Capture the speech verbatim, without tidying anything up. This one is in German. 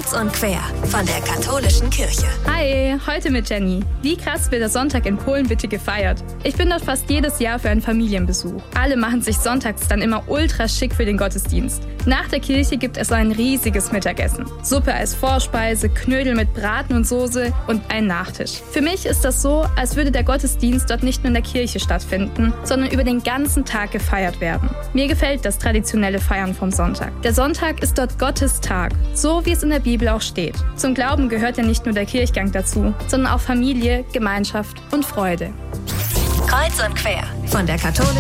Kreuz und quer von der katholischen Kirche. Hi, heute mit Jenny. Wie krass wird der Sonntag in Polen bitte gefeiert? Ich bin dort fast jedes Jahr für einen Familienbesuch. Alle machen sich sonntags dann immer ultra schick für den Gottesdienst. Nach der Kirche gibt es ein riesiges Mittagessen. Suppe als Vorspeise, Knödel mit Braten und Soße und ein Nachtisch. Für mich ist das so, als würde der Gottesdienst dort nicht nur in der Kirche stattfinden, sondern über den ganzen Tag gefeiert werden. Mir gefällt das traditionelle Feiern vom Sonntag. Der Sonntag ist dort Gottes Tag, so wie es in der Bibel auch steht. Zum Glauben gehört ja nicht nur der Kirchgang dazu, sondern auch Familie, Gemeinschaft und Freude. Kreuz und quer von der katholischen